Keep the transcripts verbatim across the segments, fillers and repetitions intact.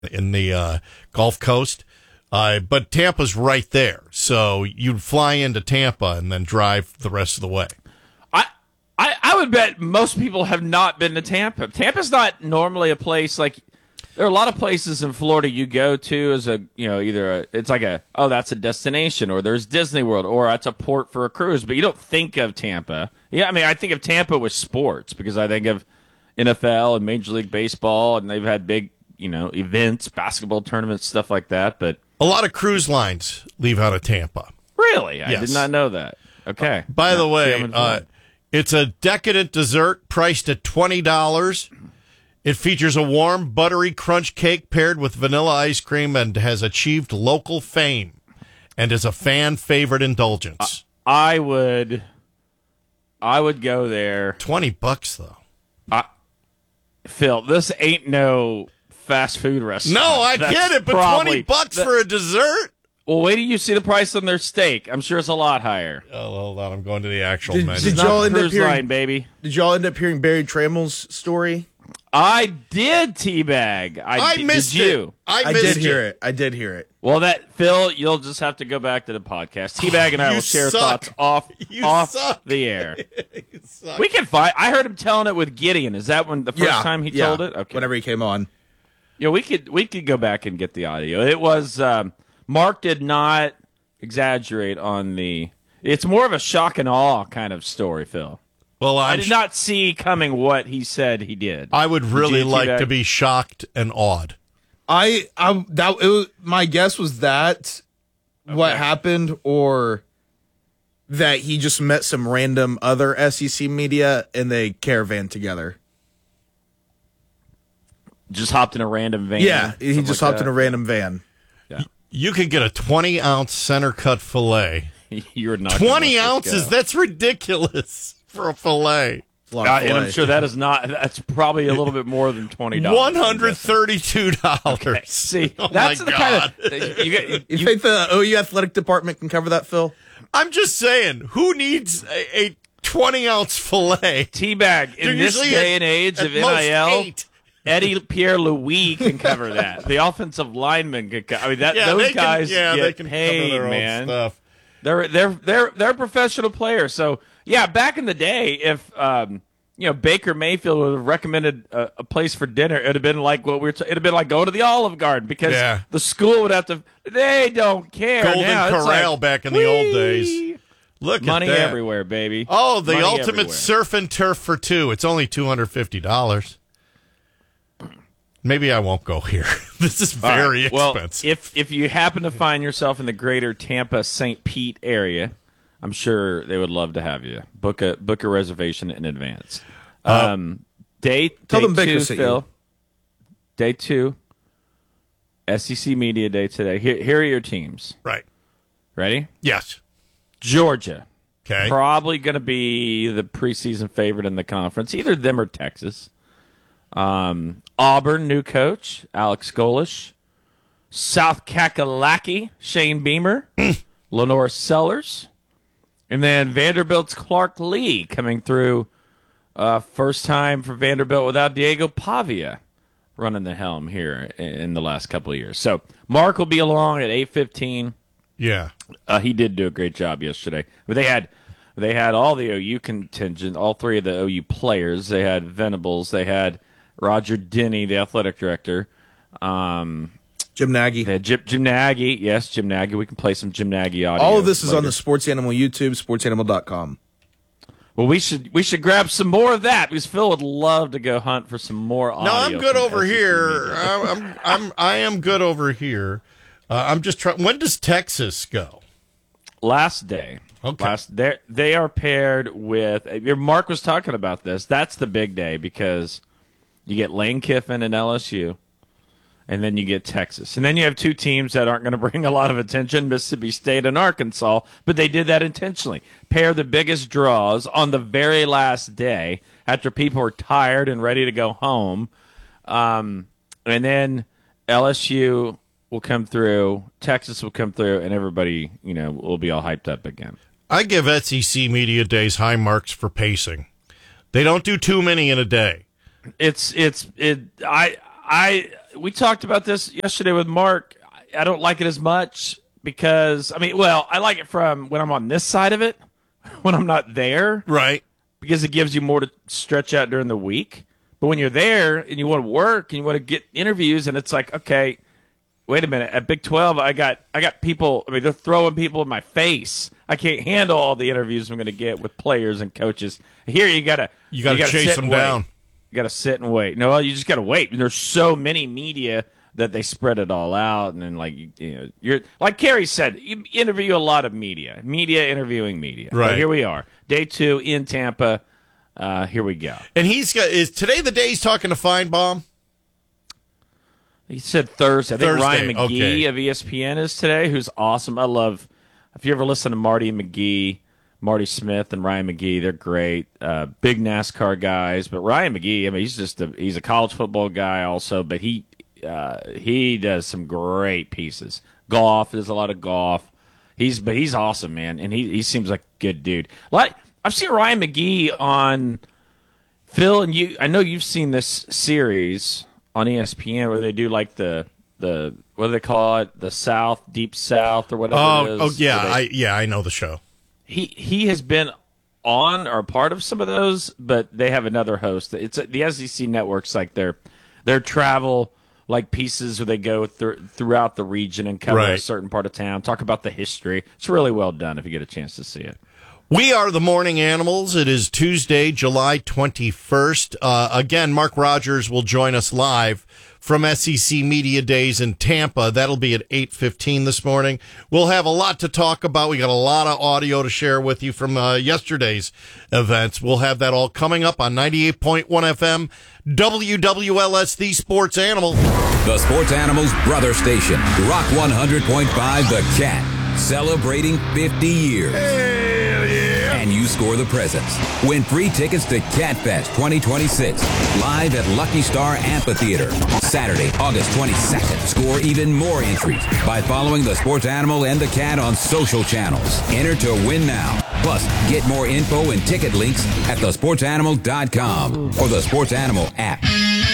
in the uh, Gulf Coast. Uh, but Tampa's right there. So you'd fly into Tampa and then drive the rest of the way. I, I, I would bet most people have not been to Tampa. Tampa's not normally a place like there are a lot of places in Florida you go to as a, you know, either a, it's like a, oh, that's a destination, or there's Disney World, or that's a port for a cruise, but you don't think of Tampa. Yeah, I mean, I think of Tampa with sports because I think of N F L and Major League Baseball, and they've had big, you know, events, basketball tournaments, stuff like that. But a lot of cruise lines leave out of Tampa. Really? I Yes. did not know that. Okay. Uh, by yeah, the way, see, uh, it's a decadent dessert priced at twenty dollars. It features a warm, buttery crunch cake paired with vanilla ice cream and has achieved local fame and is a fan favorite indulgence. I would, I would go there. twenty bucks, though. I, Phil, this ain't no fast food restaurant. No, I That's get it, but probably twenty bucks the- for a dessert? Well, wait till you see the price on their steak. I'm sure it's a lot higher. Oh, hold on. I'm going to the actual Did- menu. did Not y'all end up cruise hearing- line, baby. Did y'all end up hearing Barry Trammell's story? I did teabag. I, I did, missed did it. you? I, I missed did hear it. I did hear it. Well, that Phil, you'll just have to go back to the podcast. Teabag and I You will share suck. thoughts off You off suck. the air. suck. We can find. I heard him telling it with Gideon. Is that when the first yeah, time he yeah, told it? Okay. Whenever he came on. Yeah, we could we could go back and get the audio. It was um, Mark did not exaggerate on the. It's more of a shock and awe kind of story, Phil. Well, I'm I did not see coming what he said he did. I would really you like teabag? to be shocked and awed. I, I that it was, my guess was that what happened, or that he just met some random other S E C media and they caravan together. Just hopped in a random van. Yeah, he something just like hopped in a that. random van. You could get a twenty ounce center cut filet. You're not twenty gonna let ounces? this go. That's ridiculous for a filet. It's a lot Uh, of and I'm filet. sure that is not. That's probably a little bit more than twenty dollars. One hundred thirty-two dollars. See, Oh that's my the God. kind of you, get- You, you, think the O U athletic department can cover that, Phil? I'm just saying, who needs a, a twenty ounce filet? teabag in They're this usually day at- and age at of most N I L. eight. Eddie Pierre Louis can cover that. The offensive lineman can. Co- I mean, that Yeah, those they can, guys yeah, get they can paid, cover their man. own stuff. They're they're they're they're professional players. So yeah, back in the day, if um, you know Baker Mayfield would have recommended a, a place for dinner, it'd have been like what we were. T- it'd have been like going to the Olive Garden because Yeah. the school would have to. They don't care. Golden now. It's Corral like, back in the old whee! days. Look Money at that. everywhere, baby. Oh, the Money ultimate everywhere. surf and turf for two. It's only two hundred fifty dollars. Maybe I won't go here. This is All very right. Well, expensive. if if you happen to find yourself in the greater Tampa Saint Pete area, I'm sure they would love to have you. Book a book a reservation in advance. Um, day Tell day them Baker two, sent Phil. you. Day two. S E C Media Day today. Here, here are your teams. Right. Ready? Yes. Georgia. Okay. Probably going to be the preseason favorite in the conference. Either them or Texas. Um, Auburn, new coach, Alex Golish. South Kakalaki, Shane Beamer. Lenore Sellers. And then Vanderbilt's Clark Lee coming through. Uh, first time for Vanderbilt without Diego Pavia running the helm here in the last couple of years. So Mark will be along at eight fifteen. Yeah. Uh, he did do a great job yesterday. But they had they had all the O U contingent, all three of the O U players. They had Venables. They had Roger Denny, the athletic director. Um, Jim Nagy. they had Jim, Jim Nagy. Yes, Jim Nagy. We can play some Jim Nagy audio. All of this is on later. the Sports Animal YouTube, sports animal dot com. Well, we should we should grab some more of that because Phil would love to go hunt for some more audio. No, I'm good from over S E C here. Media. I'm, I'm, I'm, I am good over here. Uh, I'm just trying. When does Texas go? Last day. Okay. Last they they are paired with. Mark was talking about this. That's the big day because you get Lane Kiffin and L S U, and then you get Texas, and then you have two teams that aren't going to bring a lot of attention: Mississippi State and Arkansas. But they did that intentionally. Pair the biggest draws on the very last day after people are tired and ready to go home, um, and then L S U will come through, Texas will come through, and everybody, you know, will be all hyped up again. I give S E C Media Days high marks for pacing. They don't do too many in a day. It's it's it. I I we talked about this yesterday with Mark. I don't like it as much because, I mean, well, I like it from when I'm on this side of it, when I'm not there. Right. Because it gives you more to stretch out during the week. But when you're there and you want to work and you want to get interviews, and it's like, okay, wait a minute. At Big twelve, I got I got people. I mean, they're throwing people in my face. I can't handle all the interviews I'm going to get with players and coaches. Here, you gotta you gotta, you gotta chase them down. You gotta sit and wait. No, you just gotta wait. And there's so many media that they spread it all out, and then like you know, you're like Kerry said, you interview a lot of media, media interviewing media. Right. But here we are, day two in Tampa. Uh, here we go. And he's got is today the day he's talking to Feinbaum. He said Thursday. I think Thursday, Ryan McGee okay. of E S P N is today, who's awesome. I love. If you ever listen to Marty McGee, Marty Smith and Ryan McGee, they're great. Uh, big NASCAR guys, but Ryan McGee, I mean, he's just a he's a college football guy also, but he uh, he does some great pieces. Golf, there's a lot of golf. He's but he's awesome, man, and he he seems like a good dude. Like I've seen Ryan McGee on Phil, and you. I know you've seen this series on E S P N where they do like the the what do they call it, the South, Deep South, or whatever Oh, it is. oh yeah, they, I yeah I know the show. He he has been on or part of some of those, but they have another host. It's the S E C Network's like their their travel like pieces where they go th- throughout the region and cover Right. a certain part of town, talk about the history. It's really well done if you get a chance to see it. We are the Morning Animals. It is Tuesday, July twenty-first. Uh, again, Mark Rogers will join us live from S E C Media Days in Tampa. That'll be at eight fifteen this morning. We'll have a lot to talk about. We got a lot of audio to share with you from uh, yesterday's events. We'll have that all coming up on ninety-eight point one F M, W W L S, the Sports Animal. The Sports Animal's brother station, Rock one hundred point five The Cat, celebrating fifty years. Hell yeah. And you score the presents. Win free tickets to CatFest twenty twenty-six, live at Lucky Star Amphitheater, Saturday, August twenty-second. Score even more entries by following the Sports Animal and the Cat on social channels. Enter to win now. Plus, get more info and ticket links at the sports animal dot com or the Sports Animal app.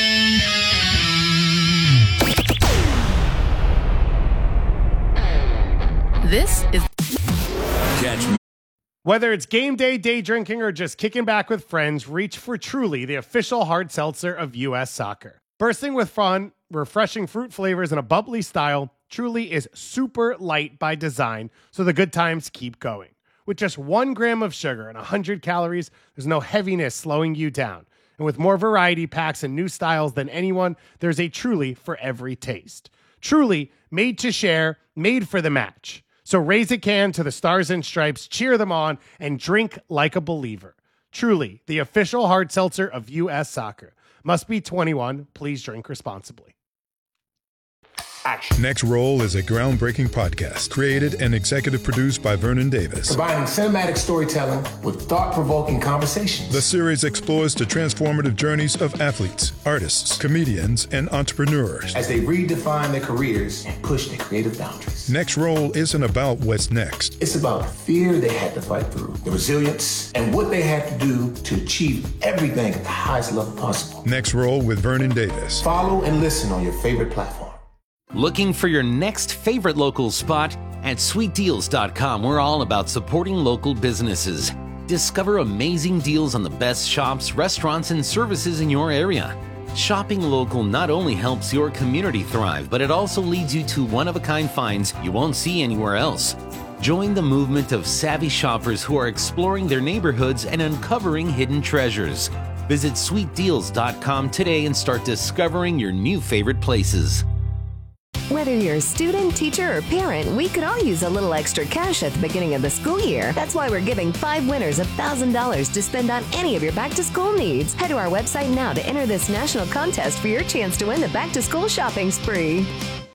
This is Catch me. Whether it's game day, day drinking, or just kicking back with friends, reach for Truly, the official hard seltzer of U S Soccer. Bursting with fun, refreshing fruit flavors, and a bubbly style, Truly is super light by design, so the good times keep going. With just one gram of sugar and one hundred calories, there's no heaviness slowing you down. And with more variety packs and new styles than anyone, there's a Truly for every taste. Truly, made to share, made for the match. So raise a can to the Stars and Stripes, cheer them on, and drink like a believer. Truly, the official hard seltzer of U S Soccer. Must be twenty-one. Please drink responsibly. Action. Next Roll is a groundbreaking podcast created and executive produced by Vernon Davis. Combining cinematic storytelling with thought-provoking conversations. The series explores the transformative journeys of athletes, artists, comedians, and entrepreneurs as they redefine their careers and push their creative boundaries. Next Roll isn't about what's next. It's about the fear they had to fight through, the resilience, and what they had to do to achieve everything at the highest level possible. Next Roll with Vernon Davis. Follow and listen on your favorite platform. Looking for your next favorite local spot? At sweet deals dot com, we're all about supporting local businesses. Discover amazing deals on the best shops, restaurants, and services in your area. Shopping local not only helps your community thrive, but it also leads you to one-of-a-kind finds you won't see anywhere else. Join the movement of savvy shoppers who are exploring their neighborhoods and uncovering hidden treasures. Visit sweet deals dot com today and start discovering your new favorite places. Whether you're a student, teacher, or parent, we could all use a little extra cash at the beginning of the school year. That's why we're giving five winners one thousand dollars to spend on any of your back-to-school needs. Head to our website now to enter this national contest for your chance to win the back-to-school shopping spree.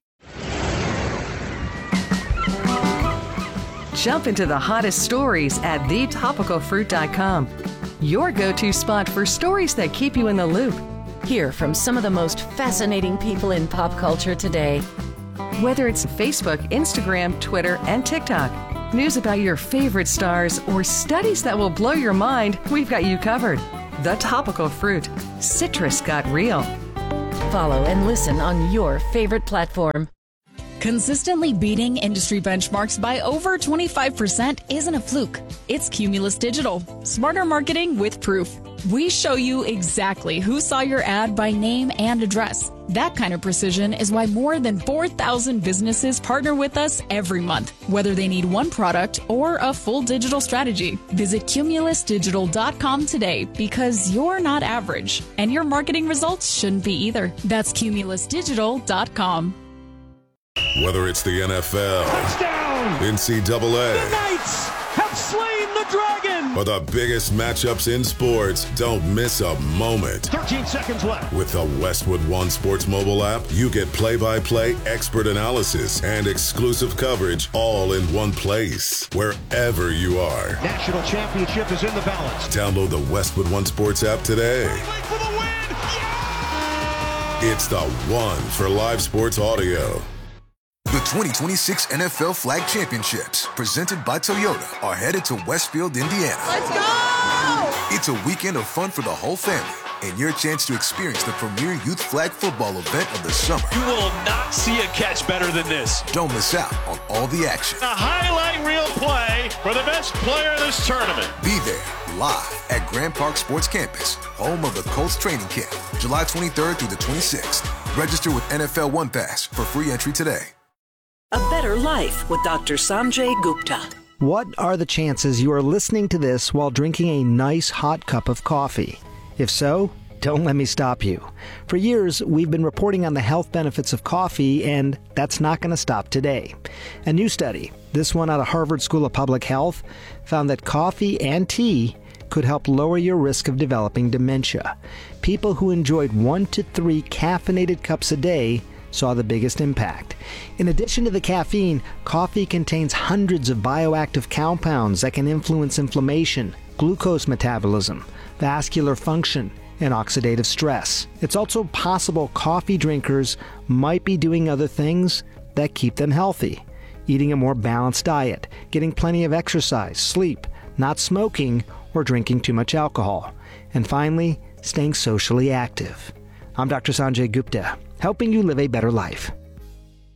Jump into the hottest stories at the topical fruit dot com. Your go-to spot for stories that keep you in the loop. Hear from some of the most fascinating people in pop culture today. Whether it's Facebook, Instagram, Twitter, and TikTok, news about your favorite stars, or studies that will blow your mind, we've got you covered. The Topical Fruit. Citrus got real. Follow and listen on your favorite platform. Consistently beating industry benchmarks by over twenty-five percent isn't a fluke. It's Cumulus Digital. Smarter marketing with proof. We show you exactly who saw your ad by name and address. That kind of precision is why more than four thousand businesses partner with us every month, whether they need one product or a full digital strategy. Visit cumulus digital dot com today because you're not average, and your marketing results shouldn't be either. That's cumulus digital dot com. Whether it's the N F L, touchdown, N C double A, the Knights have slain the dragon, or the biggest matchups in sports, don't miss a moment. thirteen seconds left. With the Westwood One Sports mobile app, you get play-by-play, expert analysis, and exclusive coverage all in one place, wherever you are. National championship is in the balance. Download the Westwood One Sports app today. For the win. Yeah! It's the one for live sports audio. The twenty twenty-six N F L Flag Championships, presented by Toyota, are headed to Westfield, Indiana. Let's go! It's a weekend of fun for the whole family, and your chance to experience the premier youth flag football event of the summer. You will not see a catch better than this. Don't miss out on all the action. A highlight reel play for the best player of this tournament. Be there, live at Grand Park Sports Campus, home of the Colts training camp, July twenty-third through the twenty-sixth. Register with N F L One Pass for free entry today. A Better Life with Doctor Sanjay Gupta. What are the chances you are listening to this while drinking a nice hot cup of coffee? If so, don't let me stop you. For years, we've been reporting on the health benefits of coffee, and that's not going to stop today. A new study, this one out of Harvard School of Public Health, found that coffee and tea could help lower your risk of developing dementia. People who enjoyed one to three caffeinated cups a day saw the biggest impact. In addition to the caffeine, coffee contains hundreds of bioactive compounds that can influence inflammation, glucose metabolism, vascular function, and oxidative stress. It's also possible coffee drinkers might be doing other things that keep them healthy. Eating a more balanced diet, getting plenty of exercise, sleep, not smoking, or drinking too much alcohol. And finally, staying socially active. I'm Doctor Sanjay Gupta, helping you live a better life.